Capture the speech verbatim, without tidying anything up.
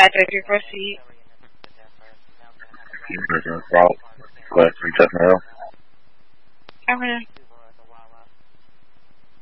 Patrick, you proceed. Route, class three Chestnut Hill. Affirmative.